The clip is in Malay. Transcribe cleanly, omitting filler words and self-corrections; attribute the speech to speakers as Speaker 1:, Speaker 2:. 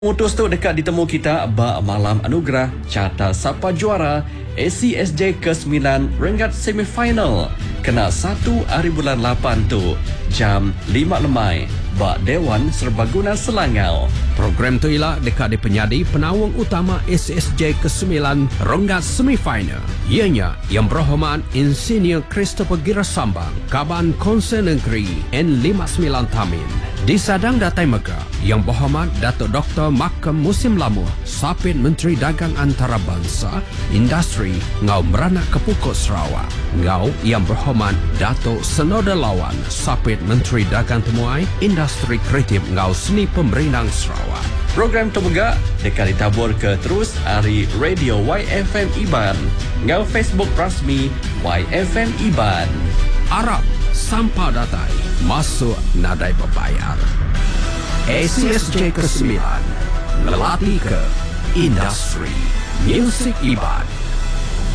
Speaker 1: Mutus tu dekat ditemu kita malam anugerah carta siapa juara ACSJ ke-9 Rengat semifinal. Kena 1 hari bulan 8 tu jam 5 lemai Dewan Serbaguna Selangau.
Speaker 2: Program tu ialah dekat di penyadi penawang utama ACSJ ke-9 Rengat semifinal. Ianya yang berhormat Insinyur Christopher Girasambang, Kaban Konsen Negeri N59 Tamin. Disadang Datai Mega yang berhormat Datuk Dr. Makam Musim Lamu, Sapit Menteri Dagang Antarabangsa, Industri Ngau Meranak Kepukut Sarawak. Ngau yang berhormat Datuk Senoda Lawan, Sapit Menteri Dagang Temuai, Industri Kreatif Ngau Seni Pemerintah Sarawak.
Speaker 1: Program Temegak dekat ditabur ke terus hari Radio YFM Iban, ngau Facebook rasmi YFM Iban.
Speaker 2: Arab sampah datai masuk nadai berbayar. ACSJ ke-9 melatih ke industri Music Iban.